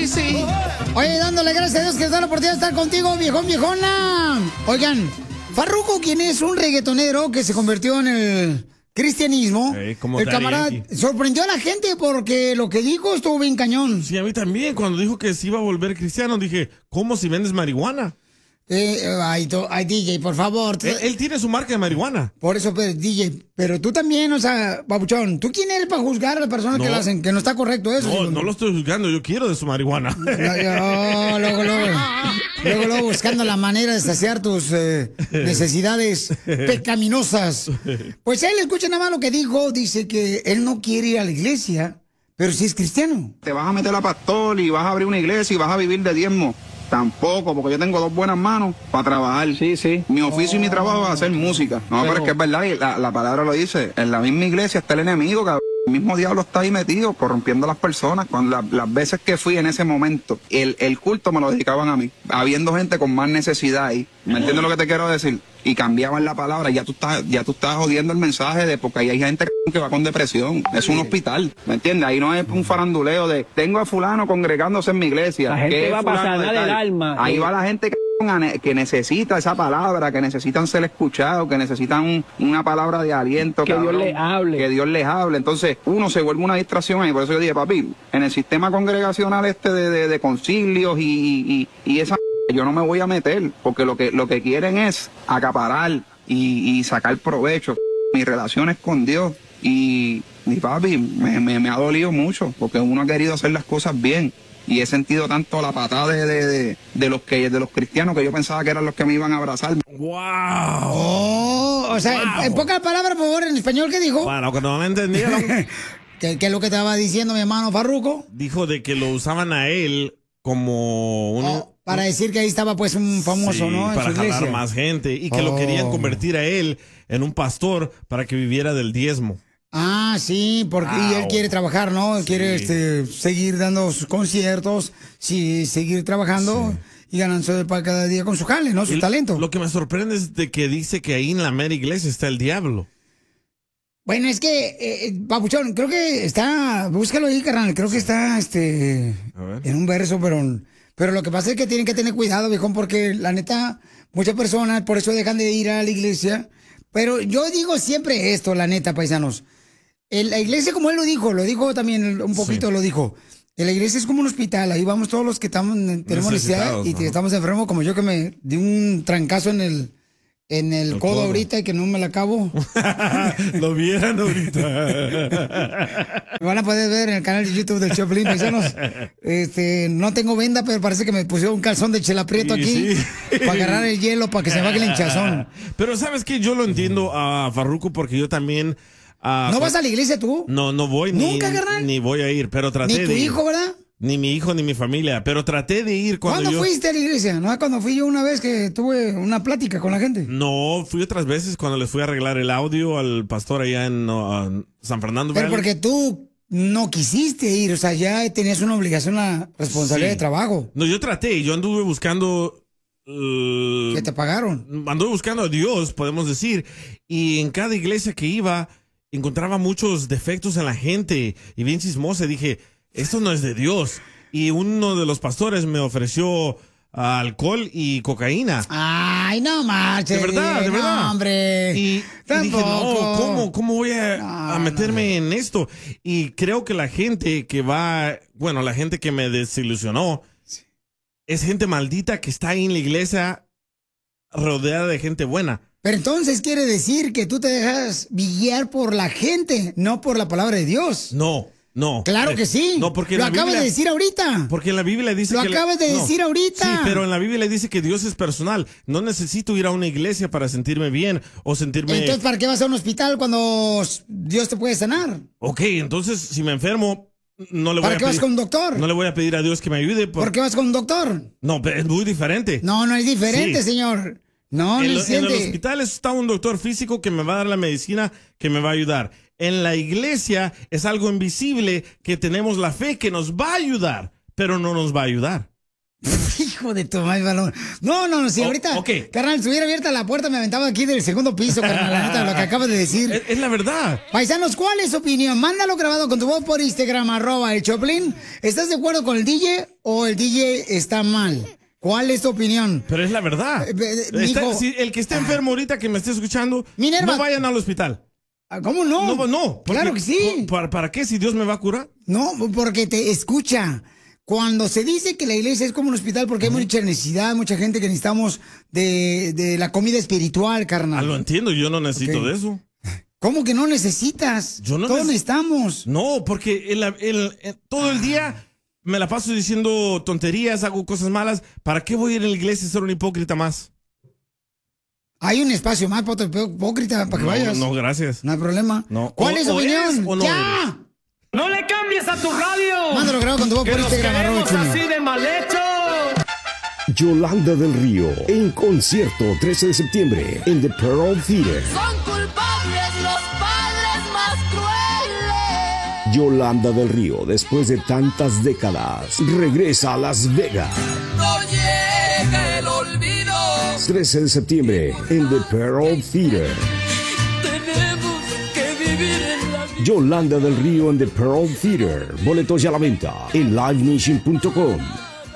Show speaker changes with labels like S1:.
S1: sí.
S2: Oye, dándole gracias a Dios que nos da la oportunidad de estar contigo, viejón, viejona. Oigan, Farruko, quien es un reggaetonero que se convirtió en el cristianismo,
S1: como
S2: el
S1: Daddy
S2: camarada
S1: Yankee.
S2: sorprendió a la gente porque lo que dijo estuvo bien cañón.
S1: Sí, a mí también. Cuando dijo que se iba a volver cristiano, dije, ¿cómo si vendes marihuana?
S2: Ay, DJ, por favor.
S1: Él tiene su marca de marihuana.
S2: Por eso, pues, DJ, pero tú también, o sea, babuchón, ¿tú quién eres para juzgar a las personas que lo hacen? Que no está correcto eso.
S1: No, no lo estoy juzgando, yo quiero de su marihuana.
S2: Luego buscando la manera de saciar tus necesidades pecaminosas. Pues él, escucha nada más lo que dijo, dice que él no quiere ir a la iglesia, pero sí es cristiano.
S3: Te vas a meter a pastor y vas a abrir una iglesia y vas a vivir de diezmo. Tampoco, porque yo tengo dos buenas manos para trabajar. Sí, sí. Mi oficio y mi trabajo es hacer música. No, pero es que es verdad, y la palabra lo dice. En la misma iglesia está el enemigo, cabrón. El mismo diablo está ahí metido, corrompiendo a las personas. Cuando las veces que fui en ese momento, el culto me lo dedicaban a mí. Habiendo gente con más necesidad ahí. ¿Me entiendes lo que te quiero decir? Y cambiaban la palabra. Ya tú estás jodiendo el mensaje de porque ahí hay gente que va con depresión. Es un hospital. ¿Me entiendes? Ahí no es un faranduleo de tengo a fulano congregándose en mi iglesia.
S4: La gente va para sanar el alma.
S3: Ahí va la gente que necesita esa palabra, que necesitan ser escuchados, que necesitan una palabra de aliento.
S4: Que Dios les hable.
S3: Que Dios les hable. Entonces, uno se vuelve una distracción ahí. Por eso yo dije, papi, en el sistema congregacional de concilios y esa yo no me voy a meter, porque lo que quieren es acaparar y sacar provecho. Mis relaciones con Dios y mi papi me ha dolido mucho, porque uno ha querido hacer las cosas bien. Y he sentido tanto la patada de los cristianos que yo pensaba que eran los que me iban a abrazar.
S1: ¡Wow!
S2: Oh, o sea,
S1: Wow.
S2: en pocas palabras, por favor, en español, ¿qué dijo?
S1: Bueno, que no me entendieron.
S2: ¿Qué es lo que estaba diciendo mi hermano Farruko?
S1: Dijo de que lo usaban a él como un...
S2: Para decir que ahí estaba pues un famoso,
S1: sí,
S2: ¿no? En
S1: para
S2: su iglesia.
S1: jalar más gente y que lo querían convertir a él en un pastor para que viviera del diezmo.
S2: Ah, sí, porque y él quiere trabajar, ¿no? Él quiere seguir dando sus conciertos, sí, seguir trabajando y ganándose para cada día con su jale, ¿no? Su talento.
S1: Lo que me sorprende es de que dice que ahí en la mera iglesia está el diablo.
S2: Bueno, es que, Papuchón, creo que está, búscalo ahí, carnal, creo que está, en un verso, pero lo que pasa es que tienen que tener cuidado, viejón, porque la neta, muchas personas por eso dejan de ir a la iglesia. Pero yo digo siempre esto, la neta, paisanos. La iglesia, como él lo dijo también un poquito, lo dijo. La iglesia es como un hospital, ahí vamos todos los que tenemos necesidad y estamos enfermos, como yo que me di un trancazo en el codo ahorita y que no me la acabo.
S1: Lo vieran ahorita.
S2: Me van a poder ver en el canal de YouTube del Choplin, paisanos. No tengo venda, pero parece que me pusieron un calzón de Chela Prieto aquí para agarrar el hielo, para que se baje el hinchazón.
S1: Pero ¿sabes qué? Yo lo entiendo a Farruko porque yo también...
S2: ¿No vas a la iglesia tú?
S1: No voy.
S2: ¿Nunca, carnal?
S1: Ni voy a ir, pero traté de ir.
S2: ¿Ni tu hijo, verdad?
S1: Ni mi hijo, ni mi familia, pero traté de ir
S2: ¿Cuándo fuiste a la iglesia? ¿No? Cuando fui yo una vez que tuve una plática con la gente.
S1: No, fui otras veces cuando les fui a arreglar el audio al pastor allá en San Fernando.
S2: Pero porque tú no quisiste ir, o sea, ya tenías una obligación, una responsabilidad de trabajo.
S1: No, yo traté, yo anduve buscando...
S2: ¿Que te pagaron?
S1: Anduve buscando a Dios, podemos decir, y en cada iglesia que iba encontraba muchos defectos en la gente y bien chismosa. Dije, esto no es de Dios. Y uno de los pastores me ofreció alcohol y cocaína.
S2: Ay, no marches.
S1: De verdad.
S2: No, hombre.
S1: Y dije, no, ¿cómo voy a meterme en esto? Y creo que la gente que la gente que me desilusionó es gente maldita que está ahí en la iglesia rodeada de gente buena.
S2: Pero entonces quiere decir que tú te dejas guiar por la gente, no por la palabra de Dios.
S1: No.
S2: Claro que sí.
S1: No, porque
S2: lo acabas de decir ahorita.
S1: Porque en la Biblia dice
S2: lo acabas de decir ahorita.
S1: Sí, pero en la Biblia dice que Dios es personal. No necesito ir a una iglesia para sentirme bien o sentirme...
S2: Entonces, ¿para qué vas a un hospital cuando Dios te puede sanar?
S1: Ok, entonces, si me enfermo, no le voy a pedir...
S2: ¿Para qué vas con un doctor?
S1: No le voy a pedir a Dios que me ayude.
S2: ¿Por qué vas con un doctor?
S1: No, pero es muy diferente.
S2: No es diferente, señor. No
S1: en
S2: es
S1: el hospital está un doctor físico que me va a dar la medicina que me va a ayudar. En la iglesia es algo invisible que tenemos la fe que nos va a ayudar, pero no nos va a ayudar.
S2: Hijo de tu madre, balón. No, si ahorita, carnal, si hubiera abierta la puerta, me aventaba aquí del segundo piso, carnal, la neta, lo que acabas de decir.
S1: Es la verdad.
S2: Paisanos, ¿cuál es su opinión? Mándalo grabado con tu voz por Instagram, @el Choplin. ¿Estás de acuerdo con el DJ o el DJ está mal? ¿Cuál es tu opinión?
S1: Pero es la verdad. Si el que está enfermo ahorita, que me esté escuchando,
S2: Minerva,
S1: no vayan al hospital.
S2: ¿Cómo no?
S1: No.
S2: Claro que sí.
S1: ¿Para qué? Si Dios me va a curar.
S2: No, porque te escucha. Cuando se dice que la iglesia es como un hospital porque hay mucha necesidad, mucha gente que necesitamos de la comida espiritual, carnal.
S1: Lo entiendo, yo no necesito de eso.
S2: ¿Cómo que no necesitas? Todos necesitamos.
S1: No, porque todo el día me la paso diciendo tonterías, hago cosas malas. ¿Para qué voy a ir a la iglesia a ser un hipócrita más?
S2: Hay un espacio más para otro hipócrita para que vayas.
S1: No, gracias.
S2: No hay problema.
S1: No.
S2: ¿Cuál es su opinión?
S1: No
S2: ¡Ya!
S1: eres.
S4: ¡No le cambies a tu radio!
S2: Mándalo grabado con tu voz por Instagram,
S4: así de mal hecho.
S5: Yolanda del Río, en concierto 13 de septiembre en The Pearl Theater.
S6: Son culpables los padres más crueles.
S5: Yolanda del Río, después de tantas décadas, regresa a Las Vegas.
S6: No llega el olvido.
S5: 13 de septiembre en The Pearl Theater.
S6: Tenemos que vivir en la vida.
S5: Yolanda del Río en The Pearl Theater. Boletos ya a la venta en livenation.com.